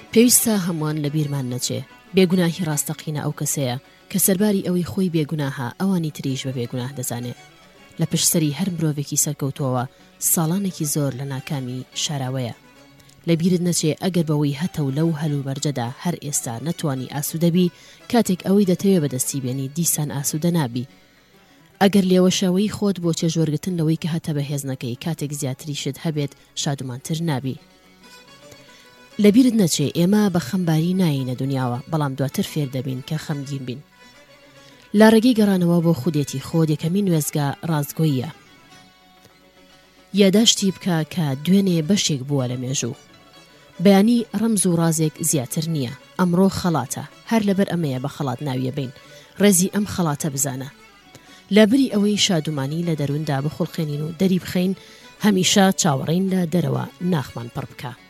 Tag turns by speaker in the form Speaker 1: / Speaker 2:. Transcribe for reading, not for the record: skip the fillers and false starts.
Speaker 1: پێویستە هەمووان لە بیرمان نەچێ بێگوناهی ڕاستەقینە ئەو کەسەیە کە سەرباری ئەوەی خۆی بێگوناهە ئەوانی تریش بە بێگوناه دەزانێت. لە پشتسەری هەر مرۆڤێکی سەرکەوتووەوە ساڵانێکی زۆر لە ناکامی شاراوەیە. لە بیرت نەچێ ئەگەر بەوەی هەتە و لەو هەلوبەرجەدا هەر ئێستا نەتوانی ئاسوودەبی کاتێک ئەوەی دەتەوێت بەدەستی بێنی دیسان ئاسوودە نابی. ئەگەر لێوەشەوەی خۆت بۆ چێژوەرگتن لەوەی کە هەتە بەهێز نەکەی کاتێک زیاتریشت هەبێت شادومانتر نابی. لە بیرت نەچێ ئێمە بە خەمباری ناینە دنیاوە بەڵام دواتر فێر دەبین کە خەمگین بین. لا ڕێگەی گەڕانەوە بۆ خودێتی خۆت یەکەمین وێزگا ڕازگۆییە. یاداشتی بکە کە دوێنێ بەشێک بووە لە مێژوو. بەیانی ڕەمز و ڕازێک زیاتر نییە. ئەمڕۆ خەڵاتە هەر لەبەر ئەمەیە بە خەڵات ناویە بین. ڕێزی ئەم خەڵاتە بزانە. لەبری ئەوەی شادومانی لە دەرووندا بخڵقێنین و دەری بخەین هەمیشە چاوەڕین لە دەرەوە ناخمان پڕ بکە.